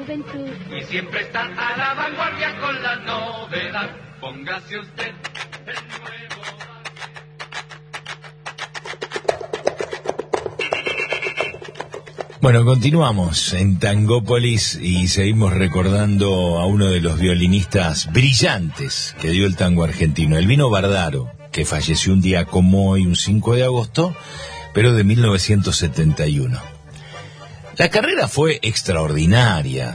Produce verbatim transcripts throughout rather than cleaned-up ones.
juventud. Y siempre está a la vanguardia con la novedad. Póngase usted el nuevo. Bueno, continuamos en Tangópolis y seguimos recordando a uno de los violinistas brillantes que dio el tango argentino, Elvino Bardaro, que falleció un día como hoy, un cinco de agosto, pero de mil novecientos setenta y uno. La carrera fue extraordinaria.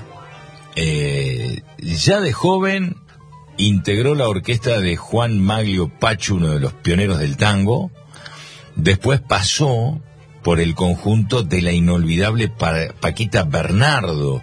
Eh, ya de joven integró la orquesta de Juan Maglio Pacho, uno de los pioneros del tango. Después pasó por el conjunto de la inolvidable pa- Paquita Bernardo,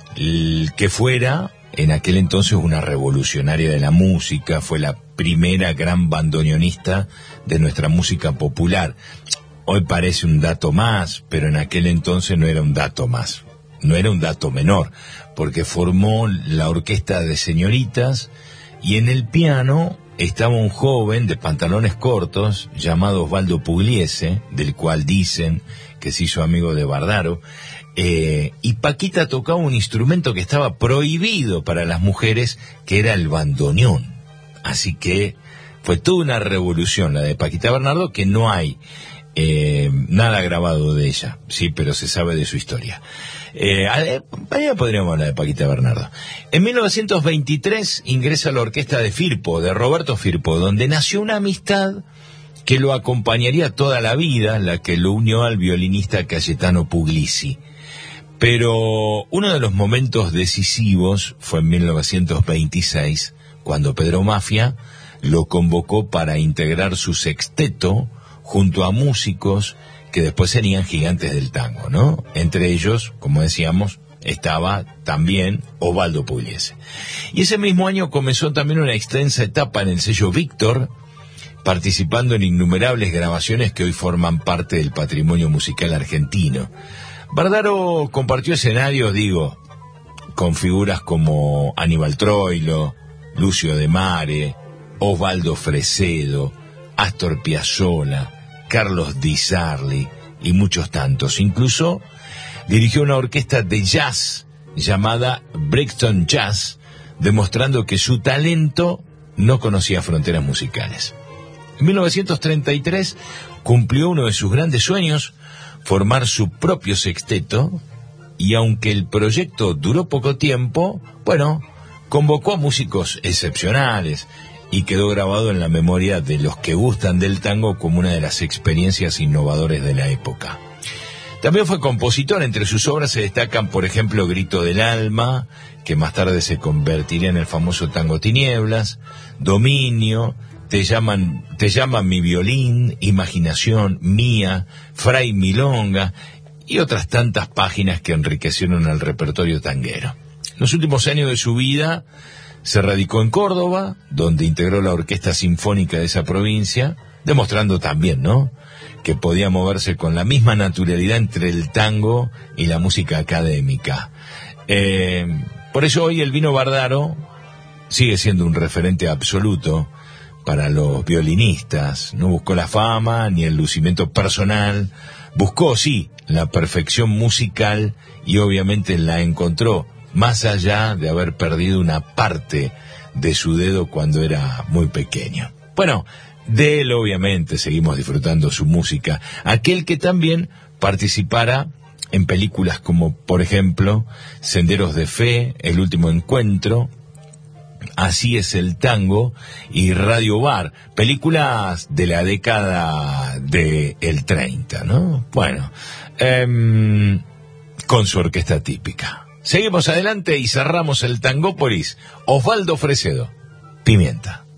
el que fuera en aquel entonces una revolucionaria de la música, fue la primera gran bandoneonista de nuestra música popular. Hoy parece un dato más, pero en aquel entonces no era un dato más, no era un dato menor, porque formó la orquesta de señoritas y en el piano estaba un joven de pantalones cortos llamado Osvaldo Pugliese, del cual dicen que se hizo amigo de Bardaro, eh, y Paquita tocaba un instrumento que estaba prohibido para las mujeres, que era el bandoneón. Así que fue toda una revolución la de Paquita Bernardo, que no hay eh, nada grabado de ella, sí, pero se sabe de su historia. Eh, mañana podríamos hablar de Paquita Bernardo. En mil novecientos veintitrés ingresa a la orquesta de Firpo, de Roberto Firpo, donde nació una amistad que lo acompañaría toda la vida, la que lo unió al violinista Cayetano Puglisi. Pero uno de los momentos decisivos fue en mil novecientos veintiséis, cuando Pedro Mafia lo convocó para integrar su sexteto junto a músicos que después serían gigantes del tango, ¿no? Entre ellos, como decíamos, estaba también Osvaldo Pugliese. Y ese mismo año comenzó también una extensa etapa en el sello Víctor, participando en innumerables grabaciones que hoy forman parte del patrimonio musical argentino. Bardaro compartió escenarios, digo, con figuras como Aníbal Troilo, Lucio de Mare, Osvaldo Fresedo, Astor Piazzolla, Carlos Di Sarli y muchos tantos. Incluso dirigió una orquesta de jazz llamada Brixton Jazz, demostrando que su talento no conocía fronteras musicales. En mil novecientos treinta y tres cumplió uno de sus grandes sueños, formar su propio sexteto, y aunque el proyecto duró poco tiempo, bueno, convocó a músicos excepcionales y quedó grabado en la memoria de los que gustan del tango como una de las experiencias innovadoras de la época. También fue compositor. Entre sus obras se destacan, por ejemplo, Grito del Alma, que más tarde se convertiría en el famoso Tango Tinieblas, Dominio, Te llaman, te llaman mi violín, Imaginación mía, Fray Milonga y otras tantas páginas que enriquecieron el repertorio tanguero. En los últimos años de su vida se radicó en Córdoba, donde integró la orquesta sinfónica de esa provincia, demostrando también, ¿no?, que podía moverse con la misma naturalidad entre el tango y la música académica. Eh, por eso hoy Elvino Bardaro sigue siendo un referente absoluto para los violinistas. No buscó la fama ni el lucimiento personal, buscó, sí, la perfección musical y obviamente la encontró, más allá de haber perdido una parte de su dedo cuando era muy pequeño. Bueno, de él obviamente seguimos disfrutando su música, aquel que también participara en películas como, por ejemplo, Senderos de Fe, El Último Encuentro, Así es el tango y Radio Bar, películas de la década del treinta, ¿no? Bueno, eh, con su orquesta típica. Seguimos adelante y cerramos el Tangópolis. Osvaldo Fresedo, Pimienta.